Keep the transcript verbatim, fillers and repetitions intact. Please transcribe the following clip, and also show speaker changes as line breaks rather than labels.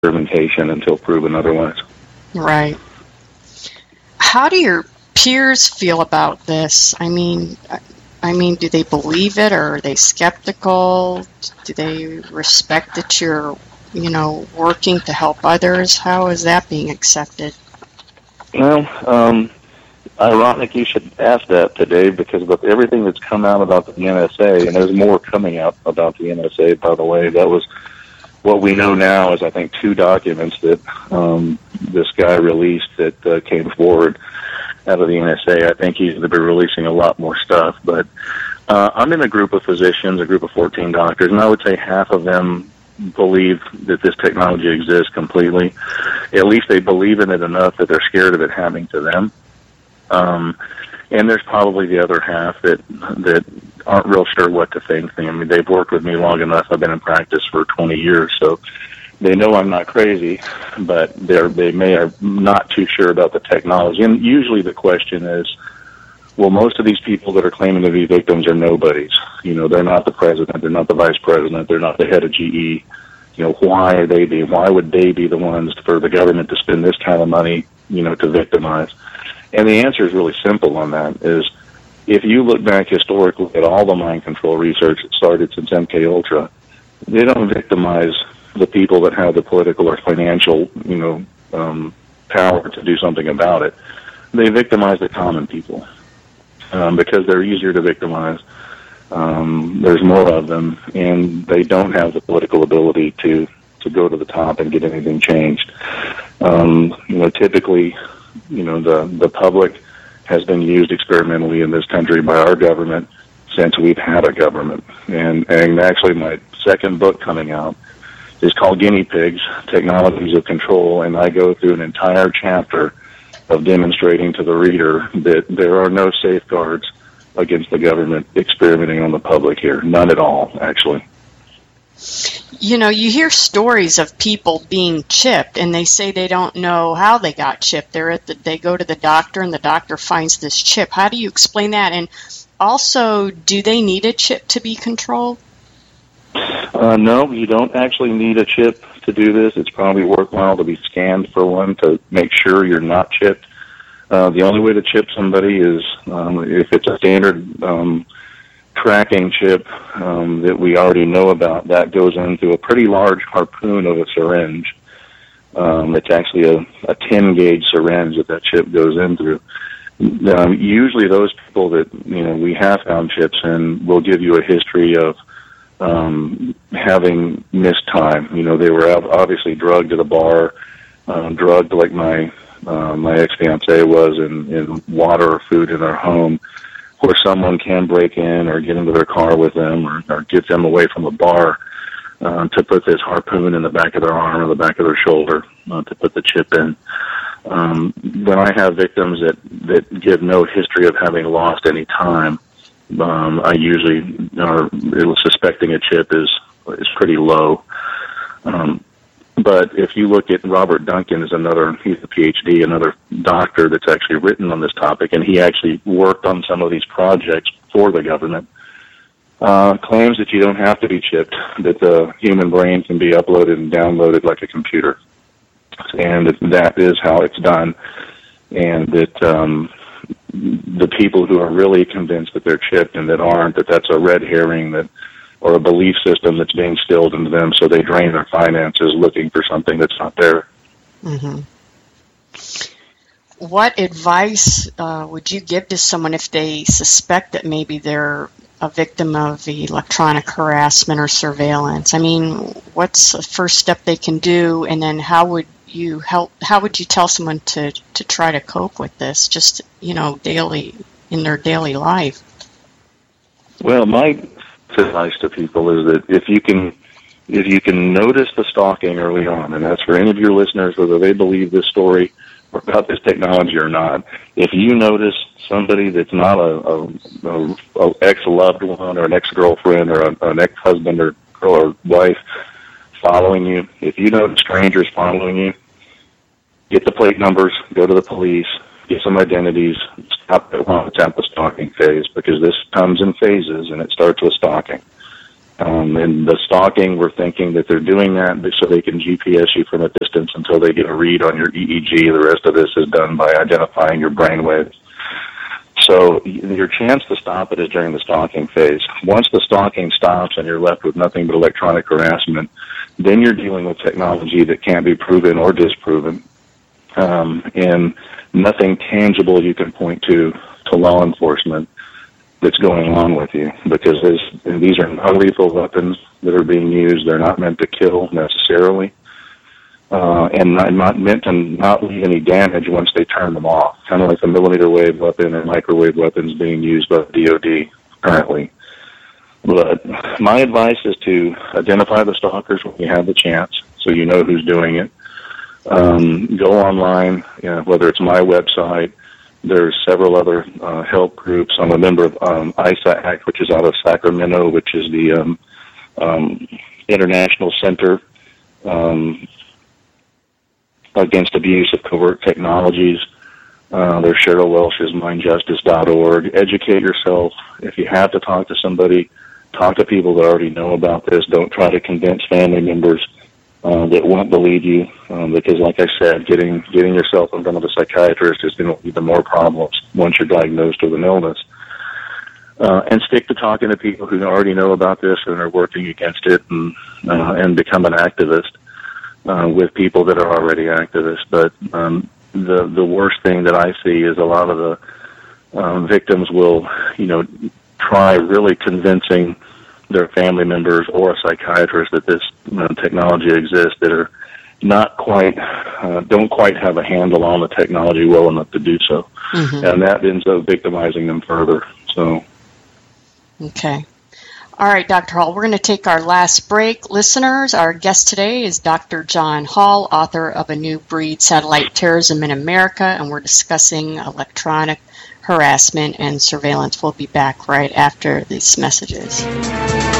experimentation until proven otherwise.
Right. How do your peers feel about this? I mean, I mean, do they believe it, or are they skeptical? Do they respect that you're, you know, working to help others? How is that being accepted?
Well, um, ironic you should ask that today, because with everything that's come out about the N S A, and there's more coming out about the N S A, by the way, that was what we know now is, I think, two documents that um, this guy released that uh, came forward out of the N S A. I think he's going to be releasing a lot more stuff. But uh, I'm in a group of physicians, a group of fourteen doctors, and I would say half of them believe that this technology exists completely. At least they believe in it enough that they're scared of it happening to them. Um, and there's probably the other half that that aren't real sure what to think. I mean, they've worked with me long enough. I've been in practice for twenty years, so they know I'm not crazy, but they're, they may are not too sure about the technology. And usually the question is, well, most of these people that are claiming to be victims are nobodies. You know, they're not the president, they're not the vice president, they're not the head of G E. You know, why are they be, why would they be the ones for the government to spend this kind of money, you know, to victimize? And the answer is really simple on that, is if you look back historically at all the mind control research that started since M K Ultra, they don't victimize the people that have the political or financial, you know, um, power to do something about it. They victimize the common people um, because they're easier to victimize. Um, there's more of them, and they don't have the political ability to, to go to the top and get anything changed. Um, you know, typically, you know, the, the public has been used experimentally in this country by our government since we've had a government. And, and actually my second book coming out is called Guinea Pigs, Technologies of Control, and I go through an entire chapter of demonstrating to the reader that there are no safeguards against the government experimenting on the public here. None at all, actually.
You know, you hear stories of people being chipped, and they say they don't know how they got chipped. They're at the, they go to the doctor, and the doctor finds this chip. How do you explain that? And also, do they need a chip to be controlled?
Uh, no, you don't actually need a chip to do this. It's probably worthwhile to be scanned for one to make sure you're not chipped. Uh, the only way to chip somebody is um, if it's a standard um, tracking chip um, that we already know about. That goes into a pretty large harpoon of a syringe. Um, it's actually a, a ten gauge syringe that that chip goes into. Um, usually those people that, you know, we have found chips in will give you a history of um, having missed time. You know, they were obviously drugged at a bar, um, drugged like my uh, my ex-fiancée was in, in water or food in their home, where someone can break in or get into their car with them or, or get them away from a bar uh, to put this harpoon in the back of their arm or the back of their shoulder uh, to put the chip in. Um, when I have victims that, that give no history of having lost any time, um, I usually are suspecting a chip is is pretty low. Um, but if you look at Robert Duncan, is another, he's a P H D, another doctor that's actually written on this topic, and he actually worked on some of these projects for the government, uh, claims that you don't have to be chipped, that the human brain can be uploaded and downloaded like a computer. And that is how it's done, and that um, the people who are really convinced that they're chipped and that aren't, that that's a red herring, that or a belief system that's being instilled into them, so they drain their finances looking for something that's not there.
Mm-hmm. What advice uh, would you give to someone if they suspect that maybe they're a victim of electronic harassment or surveillance? I mean, what's the first step they can do, and then how would you help? How would you tell someone to, to try to cope with this, just, you know, daily in their daily life?
Well, my advice to people is that if you can, if you can notice the stalking early on, and that's for any of your listeners, whether they believe this story or about this technology or not. If you notice somebody that's not a, a, a, a ex-loved one or an ex-girlfriend or a, an ex-husband or girl or wife following you, if you notice strangers following you, get the plate numbers, go to the police, get some identities, stop it while it's at the stalking phase, because this comes in phases and it starts with stalking. Um, and the stalking, we're thinking that they're doing that so they can G P S you from a distance until they get a read on your E E G. The rest of this is done by identifying your brainwaves. So your chance to stop it is during the stalking phase. Once the stalking stops and you're left with nothing but electronic harassment, then you're dealing with technology that can't be proven or disproven, um, and nothing tangible you can point to to law enforcement that's going on with you, because these are non-lethal weapons that are being used. They're not meant to kill necessarily, uh, and not, not meant to not leave any damage once they turn them off, kind of like the millimeter wave weapon and microwave weapons being used by the D O D currently. But my advice is to identify the stalkers when you have the chance, so you know who's doing it. Um, go online, you know, whether it's my website. There's several other uh, help groups. I'm a member of um, I S A C, which is out of Sacramento, which is the um, um, International Center um, Against Abuse of Covert Technologies. Uh, there's Cheryl Welsh's mind justice dot org. Educate yourself. If you have to talk to somebody, talk to people that already know about this. Don't try to convince family members Uh, that won't believe you, um, because, like I said, getting getting yourself in front of a psychiatrist is going to lead to more problems once you're diagnosed with an illness. Uh, and stick to talking to people who already know about this and are working against it, and uh, and become an activist uh, with people that are already activists. But um, the the worst thing that I see is a lot of the um, victims will, you know, try really convincing their family members or a psychiatrist that this uh, technology exists, that are not quite, uh, don't quite have a handle on the technology well enough to do so. Mm-hmm. And that ends up victimizing them further. So,
okay. All right, Doctor Hall, we're going to take our last break. Listeners, our guest today is Doctor John Hall, author of A New Breed, Satellite Terrorism in America, and we're discussing electronic harassment and surveillance. We'll be back right after these messages.